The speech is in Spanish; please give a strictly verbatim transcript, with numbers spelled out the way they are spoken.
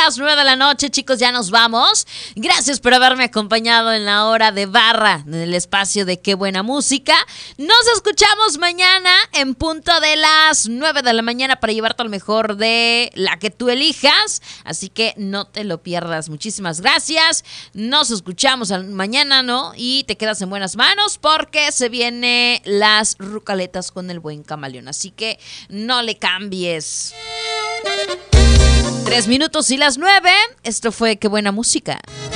las nueve de la noche, chicos, ya nos vamos. Gracias por haberme acompañado en la hora de barra, en el espacio de Qué Buena Música. Nos escuchamos mañana en punto de las nueve de la mañana para llevarte al mejor de la que tú elijas. Así que no te lo pierdas. Muchísimas gracias. Nos escuchamos mañana, ¿no? Y te quedas en buenas manos porque se viene las rucaletas con el buen Camaleón. Así que no le cambies. Tres minutos y las nueve. Esto fue Qué Buena Música.